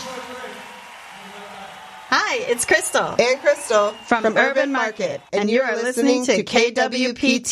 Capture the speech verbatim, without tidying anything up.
Hi, it's Crystal. And Crystal from, from Urban Market, and you are listening to K W P T